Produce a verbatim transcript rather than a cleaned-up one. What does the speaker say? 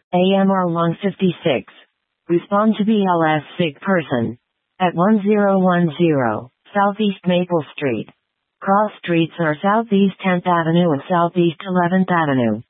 A M R one fifty-six. Respond to B L S sick person. At one zero one zero, Southeast Maple Street. Cross streets are Southeast tenth Avenue and Southeast eleventh Avenue.